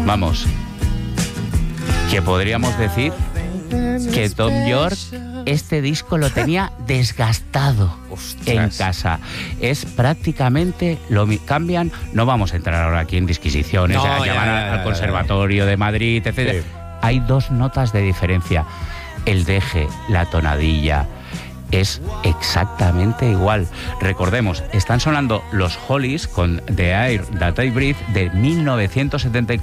Vamos, que podríamos decir que Tom York este disco lo tenía desgastado. Ostras. En casa. Es prácticamente cambian. No vamos a entrar ahora aquí en disquisiciones, No, llamar al Conservatorio de Madrid, etc. Sí. Hay 2 notas de diferencia. El deje, la tonadilla, es exactamente igual. Recordemos, están sonando los Hollies con The Air That I Breathe de 1974.